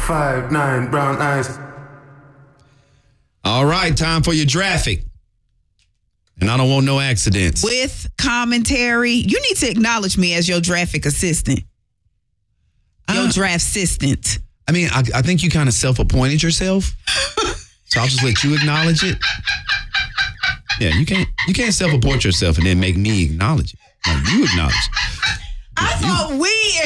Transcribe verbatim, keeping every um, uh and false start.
five, nine, brown eyes. All right, time for your graphic. And I don't want no accidents. With commentary, you need to acknowledge me as your graphic assistant. Your uh, draft assistant. I mean, I, I think you kind of self-appointed yourself. So I'll just let you acknowledge it. Yeah, you can't you can't self-appoint yourself and then make me acknowledge it. No, you acknowledge it. I thought we